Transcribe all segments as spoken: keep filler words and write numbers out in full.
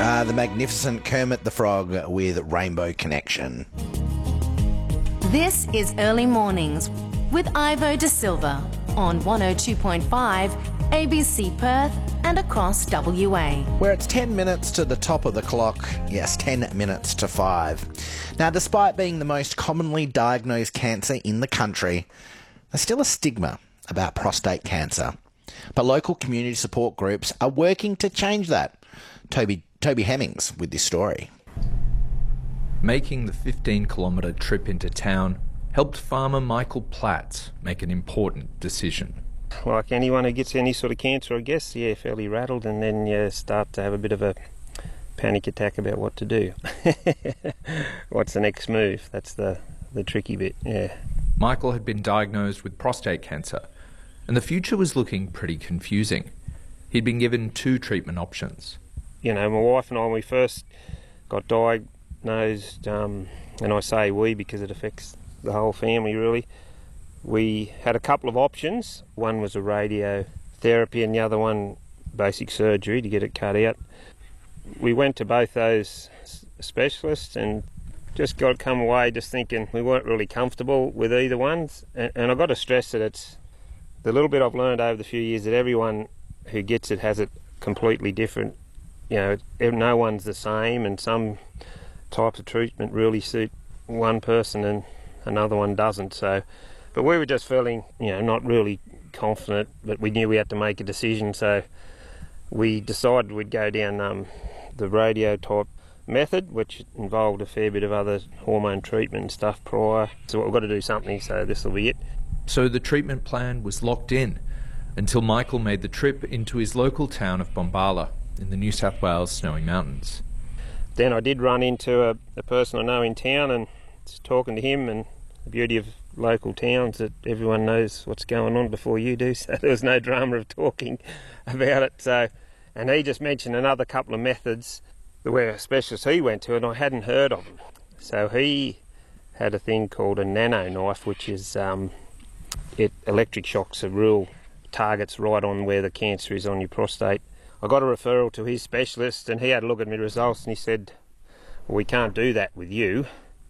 Uh, the magnificent Kermit the Frog with Rainbow Connection. This is Early Mornings with Ivo De Silva on one oh two point five A B C Perth and across W A. Where it's ten minutes to the top of the clock. Yes, ten minutes to five. Now, despite being the most commonly diagnosed cancer in the country, there's still a stigma about prostate cancer. But local community support groups are working to change that. Toby, Toby Hemmings with this story. Making the fifteen kilometre trip into town helped farmer Michael Platts make an important decision. Like anyone who gets any sort of cancer, I guess, yeah, fairly rattled, and then you start to have a bit of a panic attack about what to do. What's the next move? That's the, the tricky bit, yeah. Michael had been diagnosed with prostate cancer, and the future was looking pretty confusing. He'd been given two treatment options. You know, my wife and I, when we first got diagnosed, um, and I say we because it affects the whole family really, we had a couple of options. One was a radiotherapy and the other one basic surgery to get it cut out. We went to both those specialists and just got to come away just thinking we weren't really comfortable with either ones. And, and I've got to stress that it's the little bit I've learned over the few years that everyone who gets it has it completely different. You know, no one's the same, and some types of treatment really suit one person and another one doesn't. So, but we were just feeling, you know, not really confident, but we knew we had to make a decision. So we decided we'd go down um, the radio type method, which involved a fair bit of other hormone treatment and stuff prior. So we've got to do something, so this will be it. So the treatment plan was locked in until Michael made the trip into his local town of Bombala in the New South Wales Snowy Mountains. Then I did run into a, a person I know in town and just talking to him, and the beauty of local towns that everyone knows what's going on before you do, so there was no drama of talking about it. So, and he just mentioned another couple of methods where a specialist he went to and I hadn't heard of them. So he had a thing called a nano knife, which is um, it electric shocks a real targets right on where the cancer is on your prostate. I got a referral to his specialist and he had a look at my results and he said, well, we can't do that with you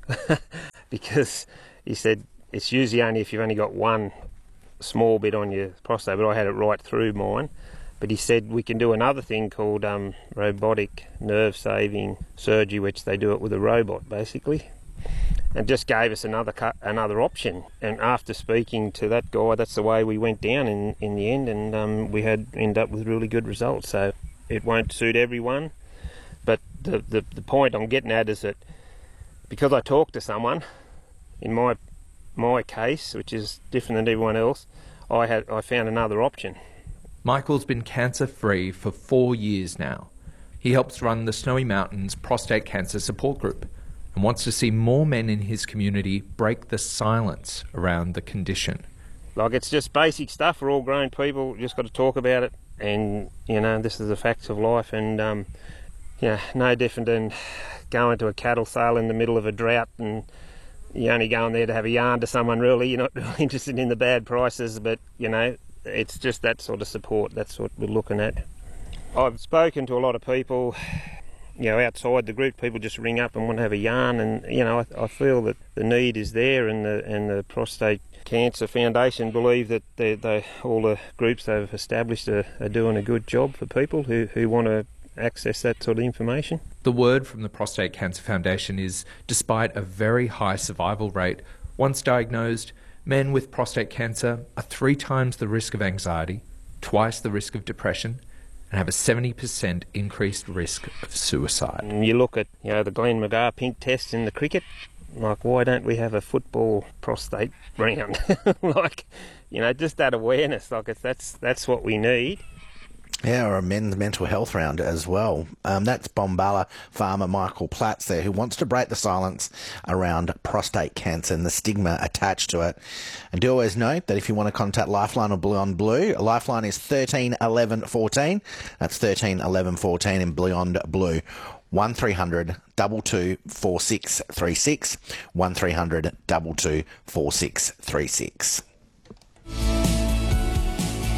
because he said it's usually only if you've only got one small bit on your prostate, but I had it right through mine. But he said we can do another thing called um, robotic nerve saving surgery, which they do it with a robot basically, and just gave us another cu- another option. And after speaking to that guy, that's the way we went down in, in the end, and um, we had ended up with really good results. So it won't suit everyone, but the, the, the point I'm getting at is that because I talked to someone, in my my case, which is different than everyone else, I had I found another option. Michael's been cancer-free for four years now. He helps run the Snowy Mountains Prostate Cancer Support Group and wants to see more men in his community break the silence around the condition. Like, it's just basic stuff. We're all grown people, just got to talk about it, and, you know, this is the facts of life, and, um, you know, no different than going to a cattle sale in the middle of a drought and you're only going there to have a yarn to someone, really. You're not really interested in the bad prices, but, you know, it's just that sort of support. That's what we're looking at. I've spoken to a lot of people, you know, outside the group. People just ring up and want to have a yarn, and, you know, I, I feel that the need is there, and the and the Prostate Cancer Foundation believe that they, they all the groups they've established are, are doing a good job for people who, who want to access that sort of information. The word from the Prostate Cancer Foundation is, despite a very high survival rate, once diagnosed, men with prostate cancer are three times the risk of anxiety, twice the risk of depression, and have a seventy percent increased risk of suicide. And you look at, you know, the Glenn McGrath pink test in the cricket, like, why don't we have a football prostate round? Like, you know, just that awareness, like, it's, that's that's what we need. Yeah, or a men's mental health round as well. Um, that's Bombala farmer Michael Platts there, who wants to break the silence around prostate cancer and the stigma attached to it. And do always note that if you want to contact Lifeline or Blue on Blue, Lifeline is thirteen eleven fourteen. That's thirteen eleven fourteen in Beyond Blue. one three hundred two two four six three six. one three hundred two two four six three six.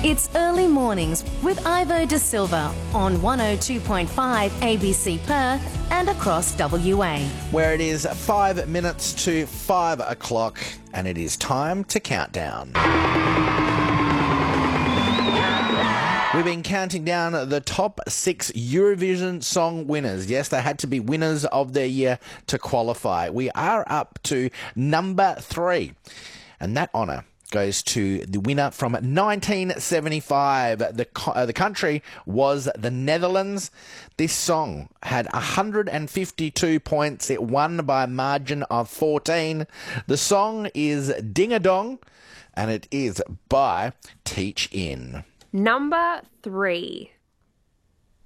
It's Early Mornings with Ivo De Silva on one oh two point five A B C Perth and across W A. Where it is five minutes to five o'clock and it is time to count down. We've been counting down the top six Eurovision song winners. Yes, they had to be winners of their year to qualify. We are up to number three, and that honour goes to the winner from nineteen seventy-five. The, uh, the country was the Netherlands. This song had one hundred fifty-two points. It won by a margin of fourteen. The song is Ding a Dong, and it is by Teach In. Number three.